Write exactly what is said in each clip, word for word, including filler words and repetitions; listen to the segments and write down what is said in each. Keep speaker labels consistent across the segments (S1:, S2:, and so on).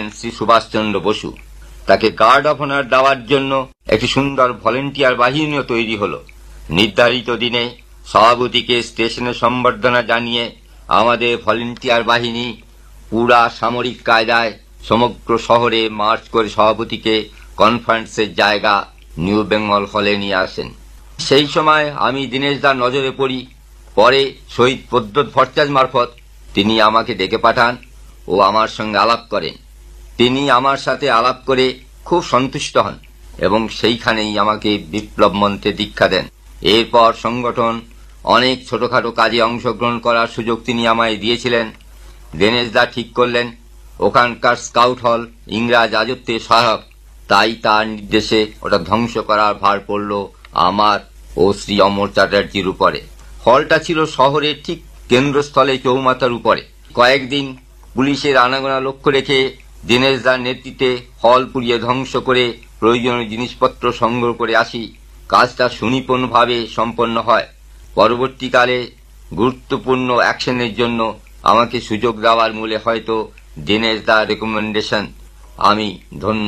S1: ছিলেন শ্রী সুভাষচন্দ্র বসু। তাকে guard of honour দেওয়ার জন্য একটি সুন্দর ভলেন্টিয়ার বাহিনীও তৈরি হলো। নির্ধারিত দিনে সভাপতিকে স্টেশনে সম্বর্ধনা জানিয়ে আমাদের ভলেন্টিয়ার বাহিনী পুরা সামরিক কায়দায় সমগ্র শহরে মার্চ করে সভাপতিকে কনফারেন্সের জায়গা নিউ বেঙ্গল হলে নিয়ে আসেন। সেই সময় আমি দীনেশ দার নজরে পড়ি। পরে শহীদ প্রদ্যোৎ ভট্টাচার্য মারফত তিনি আমাকে ডেকে পাঠান ও আমার সঙ্গে আলাপ করেন। তিনি আমার সাথে আলাপ করে খুব সন্তুষ্ট হন এবং সেইখানেই আমাকে বিপ্লব মন্ত্রে দীক্ষা দেন। এরপর সংগঠন অনেক ছোটখাটো কাজে অংশগ্রহণ করার সুযোগ তিনি আমায় দিয়েছিলেন। দীনেশ দা ঠিক করলেন ওখানকার স্কাউট হল ইংরাজ রাজত্বের সহায়ক, তাই তার নির্দেশে ওটা ধ্বংস করার ভার পড়ল আমার ও শ্রী অমর চ্যাটার্জির উপরে। হলটা ছিল শহরের ঠিক কেন্দ্রস্থলে চৌমাথার উপরে। কয়েকদিন পুলিশের আনাগোনা লক্ষ্য রেখে দীনেশ দার নেতৃত্বে হল পুড়িয়ে ধ্বংস করে প্রয়োজনীয় জিনিসপত্র সংগ্রহ করে আসি। কাজটা সুনিপুণভাবে সম্পন্ন হয়। পরবর্তীকালে গুরুত্বপূর্ণ অ্যাকশনের জন্য আমাকে সুযোগ দেওয়ার মূলে হয়তো দীনেশ দার রেকমেন্ডেশন আমি ধন্য।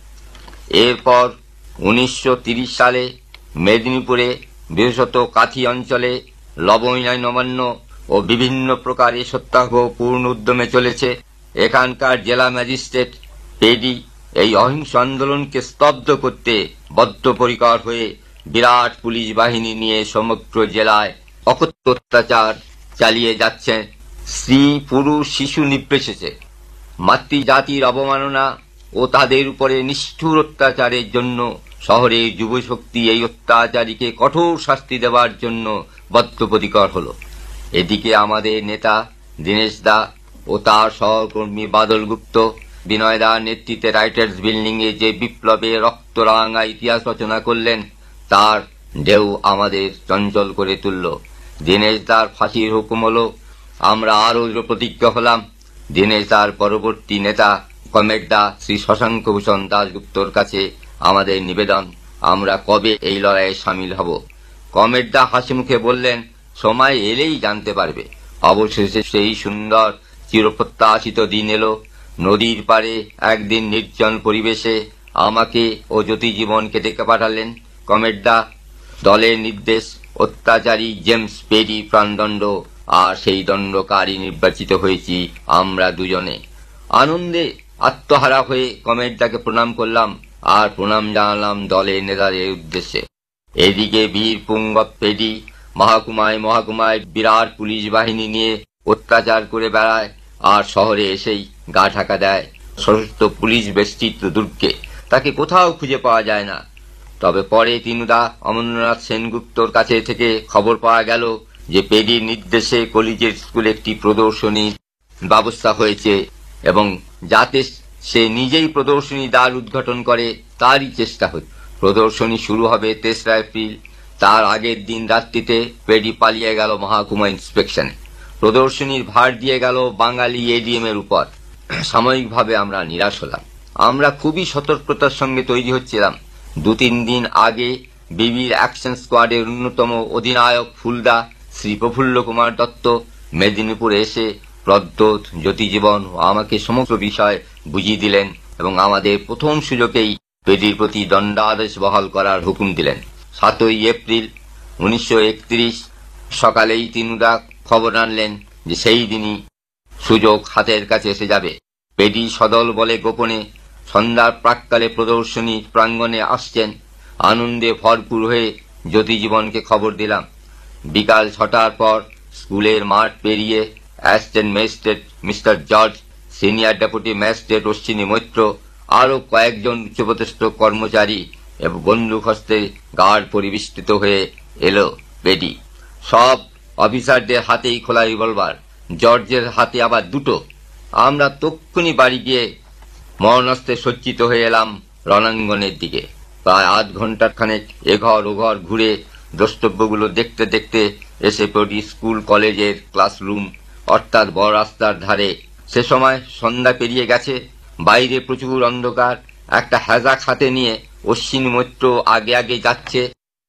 S1: এরপর উনিশশো তিরিশ সালে মেদিনীপুরে বিশেষত কাথি অঞ্চলে লবণায় নবান্ন ও বিভিন্ন প্রকারে সত্যাগ্রহ পূর্ণ উদ্যমে চলেছে। এখানকার জেলা ম্যাজিস্ট্রেট পেডি এই অহিংস আন্দোলনকে স্তব্ধ করতে বদ্ধপরিকর হয়ে বিরাট পুলিশ বাহিনী নিয়ে সমগ্র জেলায় অকথ্য অত্যাচার চালিয়ে যাচ্ছেন। স্ত্রী পুরুষ শিশু নির্বিশেষে মাতৃজাতির অবমাননা ও তাদের উপরে নিষ্ঠুর অত্যাচারের জন্য শহরের যুবশক্তি এই অত্যাচারীকে কঠোর শাস্তি দেওয়ার জন্য বদ্ধপরিকর হল। এদিকে আমাদের নেতা দীনেশ দা ও তার সহকর্মী বাদল গুপ্ত বিনয় দার নেতৃত্বে রাইটার্স বিল্ডিং এ যে বিপ্লবে রক্তরাঙা ইতিহাস রচনা করলেন তার ঢেউ আমাদের চঞ্চল করে তুলল। দীনেশ দার ফাঁসির হুকুম হল। আমরা আরো প্রতিজ্ঞ হলাম। দীনেশ দার পরবর্তী নেতা কমরেড দা শ্রী শশাঙ্ক ভূষণ দাশগুপ্তর কাছে আমাদের নিবেদন, আমরা কবে এই লড়াইয়ে সামিল হব। কমরেড দা হাসি মুখে বললেন, সময় এলেই জানতে পারবে। অবশেষে সেই সুন্দর চিরপ্রত্যাশিত দিন এলো। নদীর পারে একদিন নির্জন পরিবেশে আমাকে ও জ্যোতি জীবনকে ডেকে পাঠালেন কমরেড দা। দলের নির্দেশ অত্যাচারী জেমস পেরি প্রাণদণ্ড, আর সেই দণ্ডকারী নির্বাচিত হয়েছি আমরা দুজনে। আনন্দে আত্মহারা হয়ে কমরেড দাকে প্রণাম করলাম আর প্রণাম জানালাম দলের নেতাদের উদ্দেশ্যে। এদিকে বীর পুঙ্গব পেডি মহাকুমায় মহাকুমায় বিরাট পুলিশ বাহিনী নিয়ে অত্যাচার করে বেড়ায় আর শহরে এসেই গা ঢাকা দেয় সশস্ত্র পুলিশ বেষ্টিত দুর্গে। তাকে কোথাও খুঁজে পাওয়া যায় না। তবে পরে তিনুদা অমরেন্দ্রনাথ সেনগুপ্তর কাছে থেকে খবর পাওয়া গেল যে পেডির নির্দেশে কলেজের স্কুলে একটি প্রদর্শনীর ব্যবস্থা হয়েছে এবং যাতে সে নিজেই প্রদর্শনী দ্বার উদ্ঘাটন করে তারই চেষ্টা হচ্ছে। প্রদর্শনী শুরু হবে তেসরা এপ্রিল। তার আগের দিন রাত্রিতে পেডি পালিয়ে গেল মহাকুমা ইন্সপেকশনে। প্রদর্শনীর ভার দিয়ে গেল বাঙালি এডিএম এর উপর। সাময়িকভাবে আমরা নিরাশ হলাম। আমরা খুবই সতর্কতার সঙ্গে তৈরি হচ্ছিলাম। দু তিন দিন আগে বিবির অ্যাকশন স্কোয়াডের অন্যতম অধিনায়ক ফুলদা শ্রী প্রফুল্ল কুমার দত্ত মেদিনীপুরে এসে প্রদ্যোৎ, জ্যোতিজীবন ও আমাকে সমগ্র বিষয় বুঝিয়ে দিলেন এবং আমাদের প্রথম সুযোগেই পেডির প্রতি দণ্ডাদেশ বহাল করার হুকুম দিলেন। সাতই এপ্রিল উনিশশো একত্রিশ সকালেই তিনুদা খবর আনলেন যে সেই দিনই সুযোগ হাতের কাছে এসে যাবে। পেডি সদল বলে গোপনে সন্ধ্যার প্রাক্কালে প্রদর্শনী প্রাঙ্গণে আসছেন। আনন্দে ভরপুর হয়ে জ্যোতিজীবনকে খবর দিলাম। বিকাল ছটার পর স্কুলের মাঠ পেরিয়ে assistant magistrate mister George, senior deputy magistrate Ashwini Maitra, আরো কয়েকজন উচ্চপদস্থ কর্মচারী এবং বন্দুক হস্তে গার্ড পরিবেষ্টিত হয়ে এলো পেডি। সব অফিসারদের হাতেই খোলা রিভলভার, জর্জের হাতে আবার দুটো। আমরা তক্ষুনি বাড়ি গিয়ে মরণাস্ত্রে সজ্জিত হয়ে এলাম রণাঙ্গনের দিকে। প্রায় আধ ঘন্টার খানেক এঘর ওঘর ঘুরে দ্রষ্টব্যগুলো দেখতে দেখতে এসে পড়ি স্কুল কলেজের ক্লাসরুম অর্থাৎ বড় রাস্তার ধারে। সে সময় সন্ধ্যা পেরিয়ে গেছে। বাইরে প্রচুর অন্ধকার। একটা হ্যাজাক হাতে নিয়ে অশ্বিনী মৈত্র আগে আগে যাচ্ছে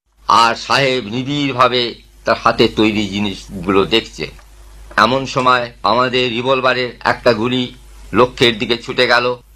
S1: আর সাহেব নিবিড় ভাবে তার হাতে তৈরি জিনিসগুলো দেখছে। এমন সময় আমাদের রিভলভারের একটা গুলি লক্ষ্যের দিকে ছুটে গেল।